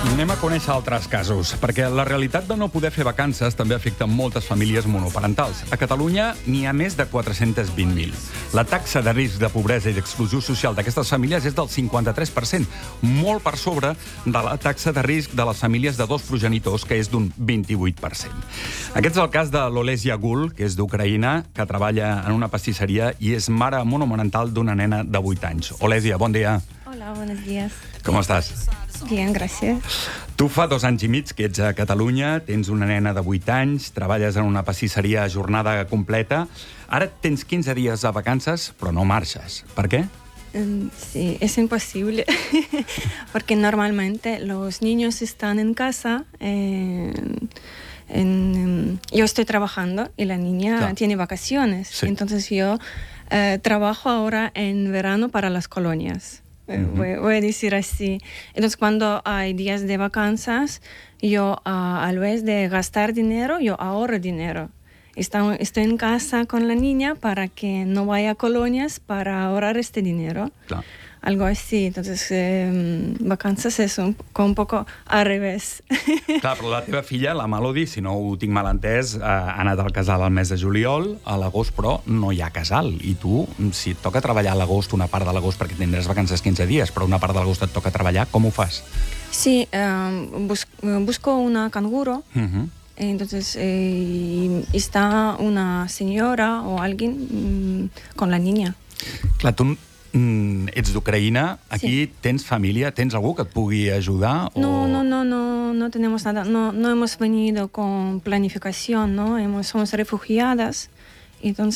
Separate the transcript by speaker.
Speaker 1: Anem a conèixer altres casos, perquè la realitat de no poder fer vacances també afecta moltes famílies monoparentals. A Catalunya n'hi ha més de 420.000. La taxa de risc de pobresa i d'exclusió social d'aquestes famílies és del 53%, molt per sobre de la taxa de risc de les famílies de dos progenitors, que és d'un 28%. Aquest és el cas de l'Olesia Gul, que és d'Ucraïna, que treballa en una pastisseria i és mare monomarental d'una nena de 8 anys. Olesia, bon dia.
Speaker 2: Hola, buenos días.
Speaker 1: Com estàs?
Speaker 2: Bien, gracias.
Speaker 1: Tu fa 2 anys i mig que ets a Catalunya, tens una nena de 8 anys, treballes en una pastisseria a jornada completa. Ara tens 15 dies de vacances, però no marxes. Per què?
Speaker 2: Sí, es imposible, porque normalmente los niños están en casa, yo estoy trabajando y la niña tiene vacaciones. Sí. Entonces yo trabajo ahora en verano para las colonias. Voy a decir así. Entonces, cuando hay días de vacaciones, yo, al vez de gastar dinero, yo ahorro dinero. Estoy en casa con la niña para que no vaya a colonias para ahorrar este dinero. Claro. Algo así. Entonces, vacances es un poco al revés.
Speaker 1: Clar, però la teva filla, la Melody, si no ho tinc mal entès, ha anat al casal al mes de juliol, a l'agost, però no hi ha casal. I tu, si et toca treballar a l'agost, una part de l'agost, perquè tindràs vacances 15 dies, però una part de l'agost et toca treballar, com ho fas?
Speaker 2: Sí, busco una canguro. Entonces, está una señora o alguien con la niña.
Speaker 1: Clar, tu ets d'Ucraïna, aquí tens família, tens algú que et pugui ajudar?
Speaker 2: No tenemos nada, no hemos venido con planificación, ¿no? Somos refugiadas, entonces